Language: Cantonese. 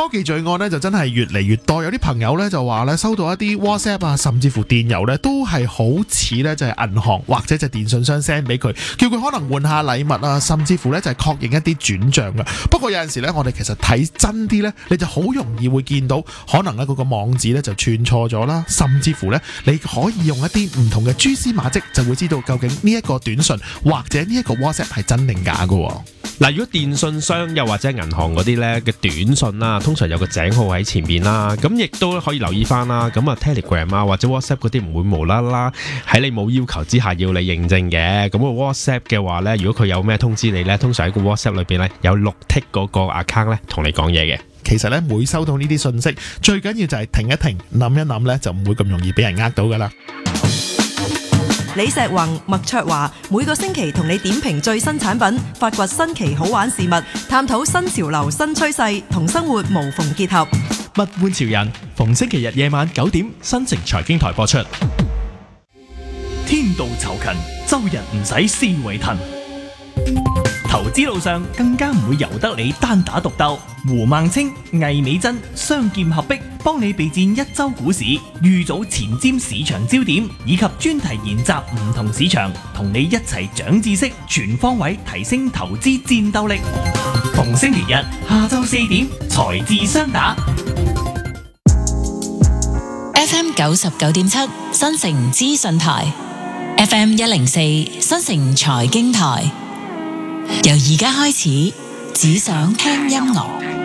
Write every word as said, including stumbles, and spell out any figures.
科技罪案咧就真係越嚟越多，有啲朋友咧就話咧收到一啲 WhatsApp 啊，甚至乎電郵咧都係好似咧就係銀行或者就電信商 send 俾佢，叫佢可能換下禮物啊，甚至乎咧就係確認一啲轉賬嘅。不過有陣時咧，我哋其實睇真啲咧，你就好容易會見到可能咧嗰個網址咧就串錯咗啦，甚至乎咧你可以用一啲唔同嘅蛛絲馬跡，就會知道究竟呢一個短信或者呢一個 WhatsApp 係真定假㗎。 嗱，如果電信商又或者銀行嗰啲咧嘅短信啦，通常有個井號喺前面啦，咁亦都可以留意翻啦。咁啊 Telegram 啊或者 WhatsApp 嗰啲唔會無啦啦喺你冇要求之下要你認證嘅。咁個 WhatsApp 嘅話咧，如果佢有咩通知你咧，通常喺個 WhatsApp 裏邊咧有綠剔嗰個 account 咧同你講嘢嘅。 其實咧每收到呢啲信息，最緊要就係停一停，諗一諗咧，就唔會咁容易俾人呃到噶啦。 李石宏、麥卓華每個星期同你點評最新產品，發掘新奇好玩事物，探討新潮流新趨勢，同生活無縫結合。 物玩潮人，逢星期日夜晚九點，新城財經台播出。天道酬勤，周日唔使思維騰。投資路上更加唔會由得你單打獨鬥。胡孟青、魏美珍雙劍合璧，幫你備戰一周股市，預早前瞻市場焦點，以及專題研習唔同市場，同你一齊長知識，全方位提升投資戰鬥力。逢星期日下晝四點，財智雙打。 F M 九十九點七新城資訊台 ，F M 一零四新城財經台。由而家開始，只想聽音樂。